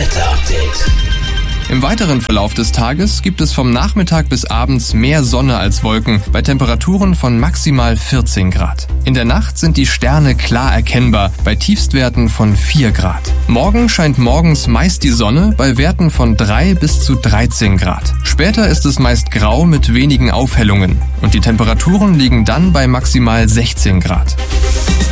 Update. Im weiteren Verlauf des Tages gibt es vom Nachmittag bis abends mehr Sonne als Wolken, bei Temperaturen von maximal 14 Grad. In der Nacht sind die Sterne klar erkennbar, bei Tiefstwerten von 4 Grad. Morgen scheint morgens meist die Sonne, bei Werten von 3 bis zu 13 Grad. Später ist es meist grau mit wenigen Aufhellungen und die Temperaturen liegen dann bei maximal 16 Grad.